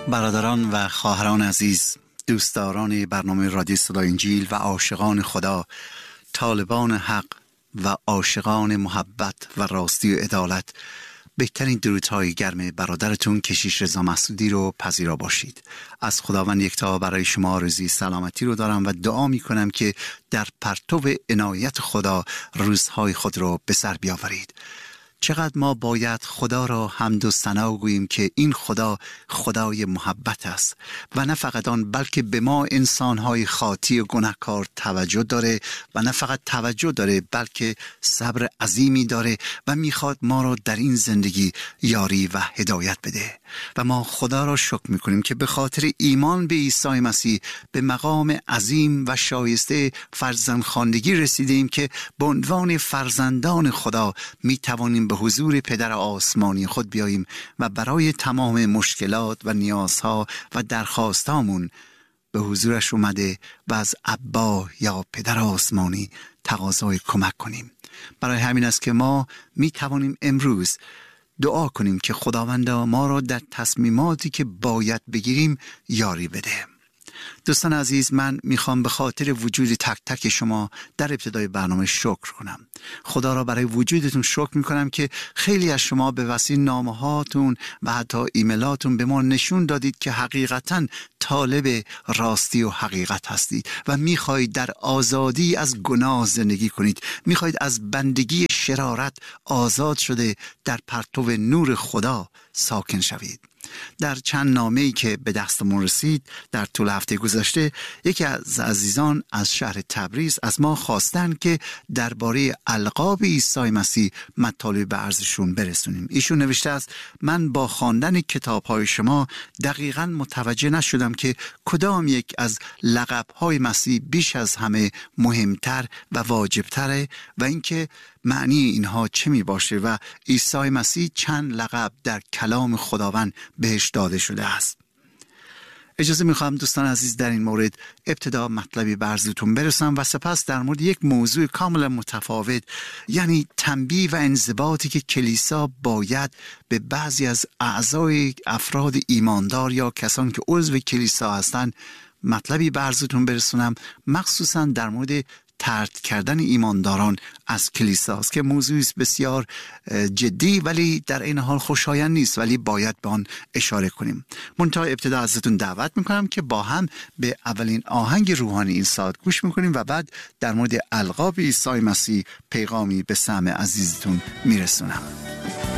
برادران و خواهران عزیز، دوستداران برنامه رادیو صدای انجیل و عاشقان خدا، طالبان حق و عاشقان محبت و راستی و عدالت، بهترین درودهای گرم برادرتون کشیش رضا مسعودی رو پذیرا باشید. از خداوند یکتا برای شما آرزوی سلامتی رو دارم و دعا می کنم که در پرتو عنایت خدا روزهای خود رو به سر بیاورید. چقدر ما باید خدا را حمد و ثنا گوییم که این خدا خدای محبت است و نه فقط آن بلکه به ما انسان‌های خاطی و گناهکار توجه داره و نه فقط توجه داره بلکه صبر عظیمی داره و میخواد ما را در این زندگی یاری و هدایت بده. و ما خدا را شکر میکنیم که به خاطر ایمان به عیسی مسیح به مقام عظیم و شایسته فرزندخواندگی رسیدیم که به عنوان فرزندان خدا میتوانیم به حضور پدر آسمانی خود بیاییم و برای تمام مشکلات و نیازها و درخواستامون به حضورش اومده و از ابا یا پدر آسمانی تقاضای کمک کنیم. برای همین است که ما میتوانیم امروز دعا کنیم که خداوندا ما را در تصمیماتی که باید بگیریم یاری بده. دوستان عزیز، من میخوام به خاطر وجود تک تک شما در ابتدای برنامه شکر کنم. خدا را برای وجودتون شکر میکنم که خیلی از شما به وسیله نامه‌هاتون و حتی ایمیلاتون به ما نشون دادید که حقیقتاً طالب راستی و حقیقت هستید و میخواهید در آزادی از گناه زندگی کنید. میخواهید از بندگی شرارت آزاد شده در پرتو نور خدا ساکن شوید. در چند نامه‌ای که به دستمون رسید در طول هفته گذشته، یکی از عزیزان از شهر تبریز از ما خواستن که درباره القاب عیسی مسیح مطالب به عرضشون برسونیم. ایشون نوشته است: من با خواندن کتاب‌های شما دقیقاً متوجه نشدم که کدام یک از لقب‌های مسیح بیش از همه مهمتر و واجبتره و اینکه معنی اینها چه می باشه و عیسی مسیح چند لقب در کلام خداوند بهش داده شده است. اجازه میخوام دوستان عزیز در این مورد ابتدا مطلبی به عرضتون برسم و سپس در مورد یک موضوع کاملا متفاوت، یعنی تنبیه و انضباطی که کلیسا باید به بعضی از اعضای افراد ایماندار یا کسانی که عضو کلیسا هستند مطلبی به عرضتون برسونم، مخصوصا در مورد طرد کردن ایمانداران از کلیساست که موضوعی بسیار جدی ولی در این حال خوشایند نیست، ولی باید به آن اشاره کنیم. منتها ابتدا ازتون دعوت میکنم که با هم به اولین آهنگ روحانی این ساعت گوش میکنیم و بعد در مورد القاب عیسی مسیح پیغامی به سمع عزیزتون میرسونم.